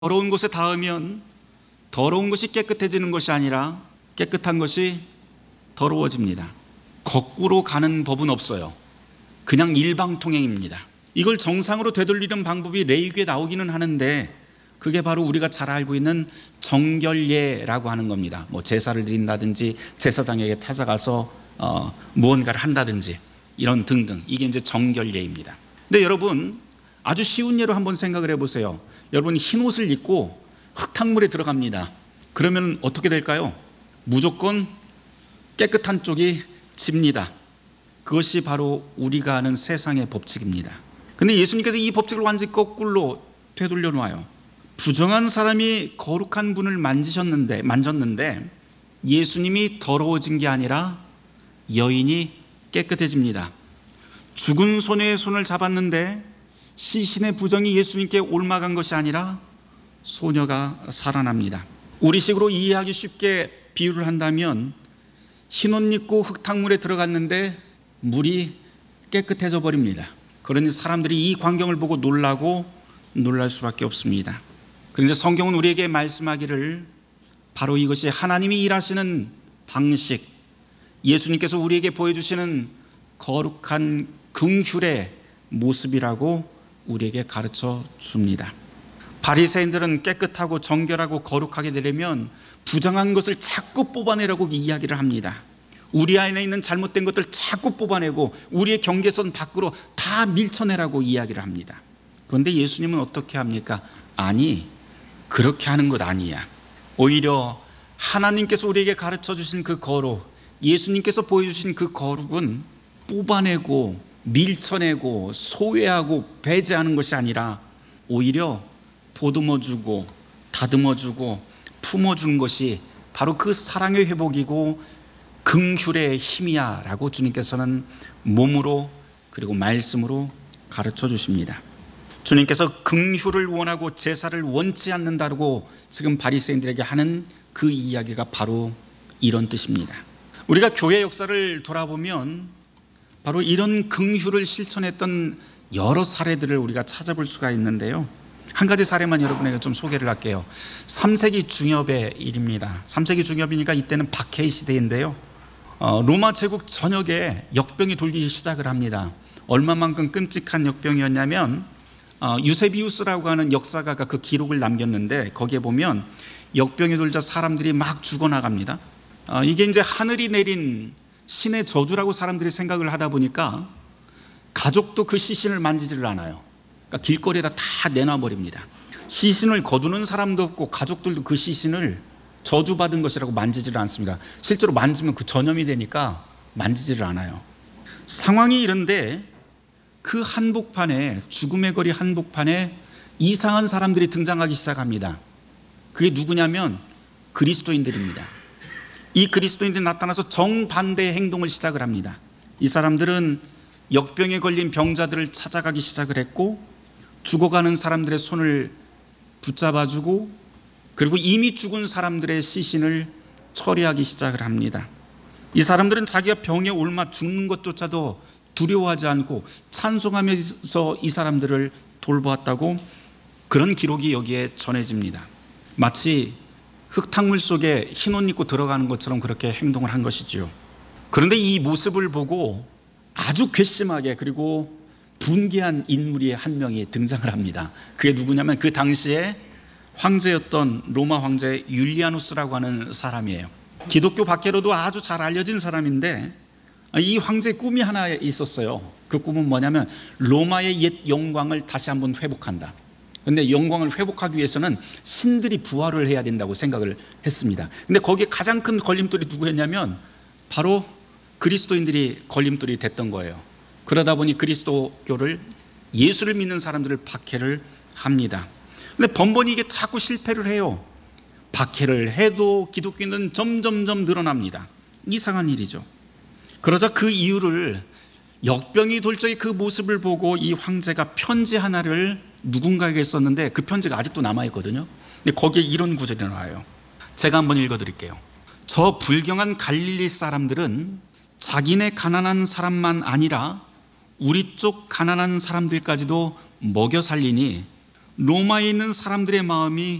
더러운 곳에 닿으면 더러운 것이 깨끗해지는 것이 아니라 깨끗한 것이 더러워집니다. 거꾸로 가는 법은 없어요. 그냥 일방통행입니다. 이걸 정상으로 되돌리는 방법이 레위기에 나오기는 하는데 그게 바로 우리가 잘 알고 있는 정결례라고 하는 겁니다. 제사를 드린다든지 제사장에게 찾아가서 무언가를 한다든지 이런 등등, 이게 이제 정결례입니다. 근데 여러분, 아주 쉬운 예로 한번 생각을 해보세요. 여러분, 흰 옷을 입고 흙탕물에 들어갑니다. 그러면 어떻게 될까요? 무조건 깨끗한 쪽이 집니다. 그것이 바로 우리가 아는 세상의 법칙입니다. 근데 예수님께서 이 법칙을 완전히 거꾸로 되돌려 놓아요. 부정한 사람이 거룩한 분을 만졌는데 예수님이 더러워진 게 아니라 여인이 깨끗해집니다. 죽은 소녀의 손을 잡았는데 시신의 부정이 예수님께 옮아간 것이 아니라 소녀가 살아납니다. 우리식으로 이해하기 쉽게 비유를 한다면 흰옷 입고 흙탕물에 들어갔는데 물이 깨끗해져 버립니다. 그러니 사람들이 이 광경을 보고 놀랄 수밖에 없습니다. 그런데 성경은 우리에게 말씀하기를 바로 이것이 하나님이 일하시는 방식, 예수님께서 우리에게 보여주시는 거룩한 긍휼의 모습이라고 우리에게 가르쳐 줍니다. 바리새인들은 깨끗하고 정결하고 거룩하게 되려면 부정한 것을 자꾸 뽑아내라고 이야기를 합니다. 우리 안에 있는 잘못된 것들 자꾸 뽑아내고 우리의 경계선 밖으로 다 밀쳐내라고 이야기를 합니다. 그런데 예수님은 어떻게 합니까? 아니, 그렇게 하는 것 아니야. 오히려 하나님께서 우리에게 가르쳐 주신 그 거룩, 예수님께서 보여주신 그 거룩은 뽑아내고 밀쳐내고 소외하고 배제하는 것이 아니라 오히려 보듬어주고 다듬어주고 품어준 것이 바로 그 사랑의 회복이고 긍휼의 힘이야 라고 주님께서는 몸으로 그리고 말씀으로 가르쳐 주십니다. 주님께서 긍휼을 원하고 제사를 원치 않는다고 지금 바리새인들에게 하는 그 이야기가 바로 이런 뜻입니다. 우리가 교회 역사를 돌아보면 바로 이런 긍휼을 실천했던 여러 사례들을 우리가 찾아볼 수가 있는데요. 한 가지 사례만 여러분에게 좀 소개를 할게요. 3세기 중엽의 일입니다. 3세기 중엽이니까 이때는 박해의 시대인데요. 로마 제국 전역에 역병이 돌기 시작을 합니다. 얼마만큼 끔찍한 역병이었냐면 유세비우스라고 하는 역사가가 그 기록을 남겼는데 거기에 보면 역병이 돌자 사람들이 막 죽어나갑니다. 이게 이제 하늘이 내린 신의 저주라고 사람들이 생각을 하다 보니까 가족도 그 시신을 만지지를 않아요. 그러니까 길거리에다 다 내놔버립니다. 시신을 거두는 사람도 없고 가족들도 그 시신을 저주받은 것이라고 만지지를 않습니다. 실제로 만지면 그 전염이 되니까 만지지를 않아요. 상황이 이런데 그 한복판에, 죽음의 거리 한복판에 이상한 사람들이 등장하기 시작합니다. 그게 누구냐면 그리스도인들입니다. 이 그리스도인들이 나타나서 정반대의 행동을 시작을 합니다. 이 사람들은 역병에 걸린 병자들을 찾아가기 시작을 했고 죽어가는 사람들의 손을 붙잡아주고 그리고 이미 죽은 사람들의 시신을 처리하기 시작을 합니다. 이 사람들은 자기가 병에 옮아 죽는 것조차도 두려워하지 않고 찬송하면서 이 사람들을 돌보았다고 그런 기록이 여기에 전해집니다. 마치 흙탕물 속에 흰옷 입고 들어가는 것처럼 그렇게 행동을 한 것이지요. 그런데 이 모습을 보고 아주 괘씸하게 그리고 분개한 인물이 한 명이 등장을 합니다. 그게 누구냐면 그 당시에 황제였던 로마 황제 율리아누스라고 하는 사람이에요. 기독교 밖으로도 아주 잘 알려진 사람인데 이 황제의 꿈이 하나 있었어요. 그 꿈은 뭐냐면 로마의 옛 영광을 다시 한번 회복한다. 그런데 영광을 회복하기 위해서는 신들이 부활을 해야 된다고 생각을 했습니다. 근데 거기에 가장 큰 걸림돌이 누구였냐면 바로 그리스도인들이 걸림돌이 됐던 거예요. 그러다 보니 그리스도교를, 예수를 믿는 사람들을 박해를 합니다. 근데 번번이 이게 자꾸 실패를 해요. 박해를 해도 기독교인은 점점점 늘어납니다. 이상한 일이죠. 그러자 그 이유를 역병이 돌 적의 그 모습을 보고 이 황제가 편지 하나를 누군가에게 썼는데 그 편지가 아직도 남아있거든요. 근데 거기에 이런 구절이 나와요. 제가 한번 읽어드릴게요. 저 불경한 갈릴리 사람들은 자기네 가난한 사람만 아니라 우리 쪽 가난한 사람들까지도 먹여 살리니 로마에 있는 사람들의 마음이